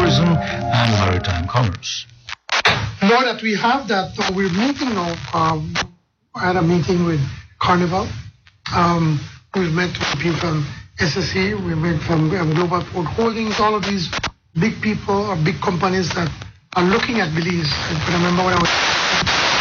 tourism and maritime commerce. Now that we have that, we're meeting now. I had a meeting with Carnival. We've met people from SSE, we met from Global Port Holdings, all of these big people or big companies that are looking at Belize. I remember when I was